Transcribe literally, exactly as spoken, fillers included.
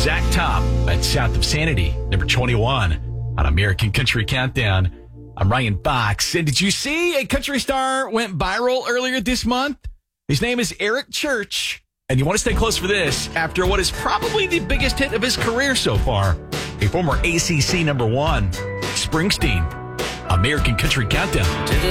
Zach Top at South of Sanity, number twenty-one on American Country Countdown. I'm Ryan Fox. And did you see a country star went viral earlier this month? His name is Eric Church. And you want to stay close for this after what is probably the biggest hit of his career so far. A former A C C number one, Springsteen, American Country Countdown.